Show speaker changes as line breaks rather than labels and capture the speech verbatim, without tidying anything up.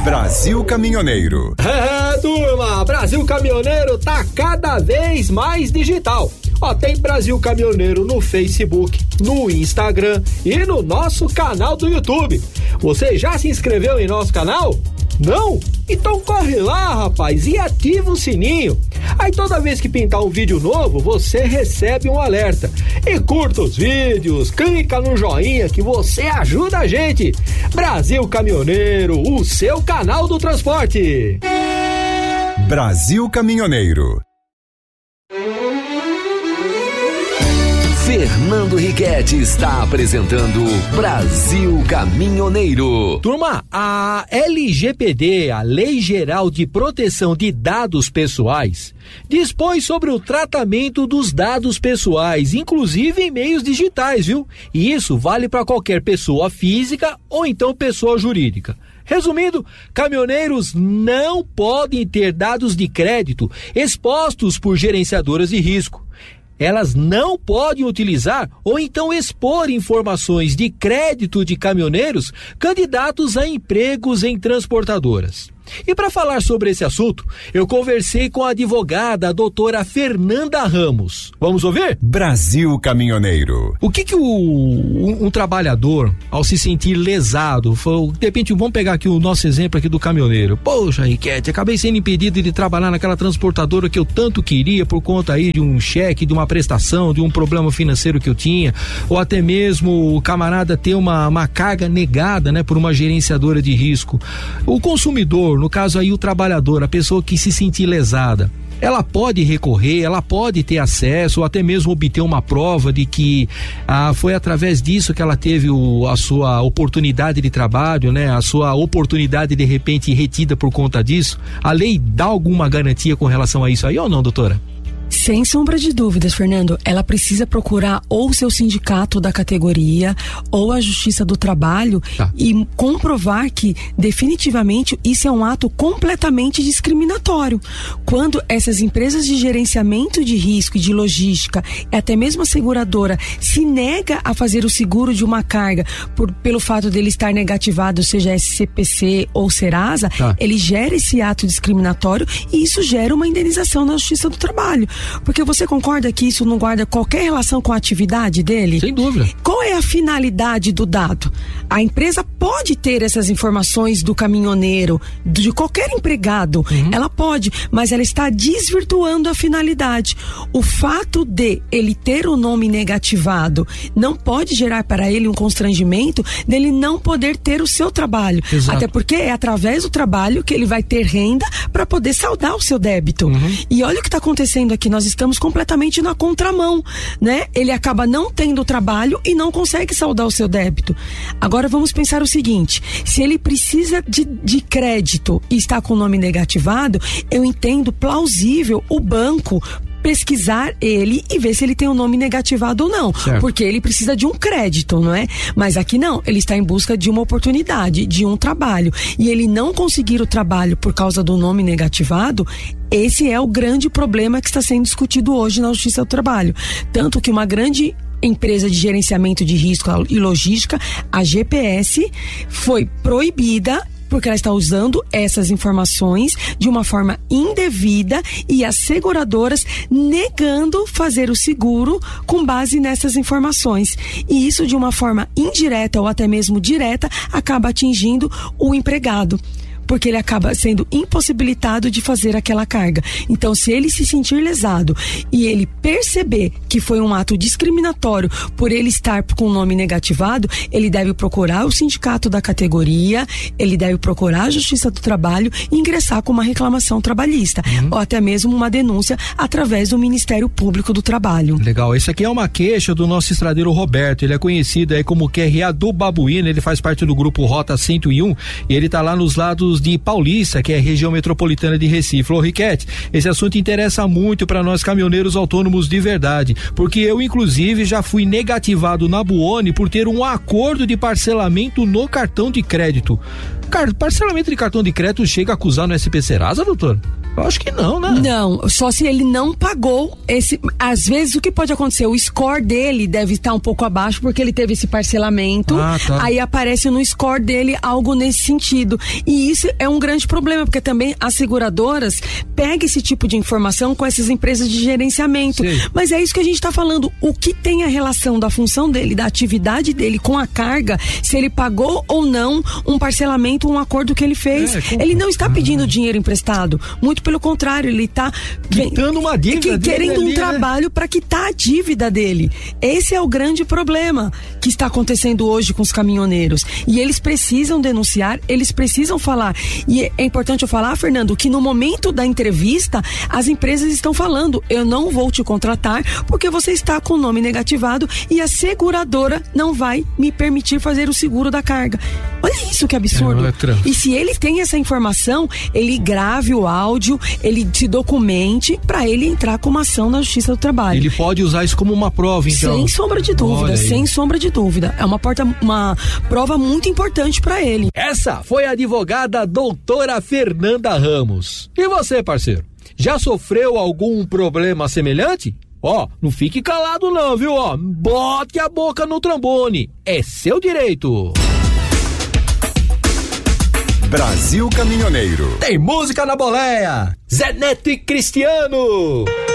Brasil Caminhoneiro.
É, turma, Brasil Caminhoneiro tá cada vez mais digital. Ó, tem Brasil Caminhoneiro no Facebook, no Instagram e no nosso canal do YouTube. Você já se inscreveu em nosso canal? Não? Então corre lá, rapaz, e ativa o sininho. Aí toda vez que pintar um vídeo novo, você recebe um alerta. E curta os vídeos, clica no joinha que você ajuda a gente. Brasil Caminhoneiro, o seu canal do transporte.
Brasil Caminhoneiro.
Fernando Riquetti está apresentando Brasil Caminhoneiro.
Turma, a L G P D, a Lei Geral de Proteção de Dados Pessoais, dispõe sobre o tratamento dos dados pessoais, inclusive em meios digitais, viu? E isso vale para qualquer pessoa física ou então pessoa jurídica. Resumindo, caminhoneiros não podem ter dados de crédito expostos por gerenciadoras de risco. Elas não podem utilizar ou então expor informações de crédito de caminhoneiros candidatos a empregos em transportadoras. E para falar sobre esse assunto, eu conversei com a advogada, a doutora Fernanda Ramos. Vamos ouvir?
Brasil Caminhoneiro.
O que que o, um, um trabalhador, ao se sentir lesado, foi, de repente, vamos pegar aqui o nosso exemplo aqui do caminhoneiro. Poxa, Riquetti, acabei sendo impedido de trabalhar naquela transportadora que eu tanto queria por conta aí de um cheque, de uma prestação, de um problema financeiro que eu tinha, ou até mesmo o camarada ter uma, uma carga negada, né, por uma gerenciadora de risco. O consumidor, no caso aí o trabalhador, a pessoa que se sentir lesada, ela pode recorrer, ela pode ter acesso ou até mesmo obter uma prova de que ah, foi através disso que ela teve o, a sua oportunidade de trabalho, né? A sua oportunidade de repente retida por conta disso. A lei dá alguma garantia com relação a isso aí ou não, doutora?
Sem sombra de dúvidas, Fernando, ela precisa procurar ou o seu sindicato da categoria ou a Justiça do Trabalho tá. e comprovar que definitivamente isso é um ato completamente discriminatório. Quando essas empresas de gerenciamento de risco e de logística e até mesmo a seguradora se nega a fazer o seguro de uma carga por, pelo fato dele estar negativado, seja S C P C ou Serasa, tá. ele gera esse ato discriminatório e isso gera uma indenização na Justiça do Trabalho. Porque você concorda que isso não guarda qualquer relação com a atividade dele?
Sem dúvida.
Qual é a finalidade do dado? A empresa pode ter essas informações do caminhoneiro, de qualquer empregado, uhum. ela pode, mas ela está desvirtuando a finalidade. O fato de ele ter o nome negativado não pode gerar para ele um constrangimento dele não poder ter o seu trabalho. Exato. Até porque é através do trabalho que ele vai ter renda para poder saldar o seu débito. Uhum. E olha o que está acontecendo aqui. Nós estamos completamente na contramão, né? Ele acaba não tendo trabalho e não consegue saldar o seu débito. Agora vamos pensar o seguinte, se ele precisa de, de crédito e está com o nome negativado, eu entendo plausível o banco pesquisar ele e ver se ele tem o nome negativado ou não, certo. Porque ele precisa de um crédito, não é? Mas aqui não, ele está em busca de uma oportunidade, de um trabalho, e ele não conseguir o trabalho por causa do nome negativado, esse é o grande problema que está sendo discutido hoje na Justiça do Trabalho. Tanto que uma grande empresa de gerenciamento de risco e logística, a G P S, foi proibida porque ela está usando essas informações de uma forma indevida e as seguradoras negando fazer o seguro com base nessas informações. E isso, de uma forma indireta ou até mesmo direta, acaba atingindo o empregado, porque ele acaba sendo impossibilitado de fazer aquela carga. Então, se ele se sentir lesado e ele perceber que foi um ato discriminatório por ele estar com o nome negativado, ele deve procurar o sindicato da categoria, ele deve procurar a Justiça do Trabalho e ingressar com uma reclamação trabalhista, uhum. ou até mesmo uma denúncia através do Ministério Público do Trabalho.
Legal, esse aqui é uma queixa do nosso estradeiro Roberto, ele é conhecido aí como Q R A do Babuíno, ele faz parte do grupo Rota cento e um e ele tá lá nos lados de Paulista, que é a região metropolitana de Recife. Ô, Riquetti, esse assunto interessa muito para nós caminhoneiros autônomos de verdade, porque eu inclusive já fui negativado na Buoni por ter um acordo de parcelamento no cartão de crédito. Car- parcelamento de cartão de crédito chega a acusar no S P Serasa, doutor? Eu acho que não, né?
Não, só se ele não pagou esse, às vezes o que pode acontecer, o score dele deve estar um pouco abaixo porque ele teve esse parcelamento, ah, tá. Aí aparece no score dele algo nesse sentido, e isso esse é um grande problema, porque também as seguradoras pegam esse tipo de informação com essas empresas de gerenciamento. Sim. Mas é isso que a gente está falando. O que tem a relação da função dele, da atividade dele com a carga, se ele pagou ou não um parcelamento, um acordo que ele fez. É, ele não está pedindo dinheiro emprestado. Muito pelo contrário, ele está
quitando uma dívida,
que, querendo
ali,
um
né?
trabalho para quitar a dívida dele. Esse é o grande problema que está acontecendo hoje com os caminhoneiros. E eles precisam denunciar, eles precisam falar. E é importante eu falar, Fernando, que no momento da entrevista, as empresas estão falando: eu não vou te contratar porque você está com o nome negativado e a seguradora não vai me permitir fazer o seguro da carga. Olha isso, que absurdo. É, e se ele tem essa informação, ele grave o áudio, ele se documente para ele entrar com uma ação na Justiça do Trabalho.
Ele pode usar isso como uma prova, então?
Sem sombra de dúvida, sem sombra de dúvida. É uma, porta, uma prova muito importante para ele.
Essa foi a advogada doutora Fernanda Ramos. E você, parceiro? Já sofreu algum problema semelhante? Ó, não fique calado não, viu? Ó, bote a boca no trombone. É seu direito.
Brasil Caminhoneiro.
Tem música na boleia. Zé Neto e Cristiano.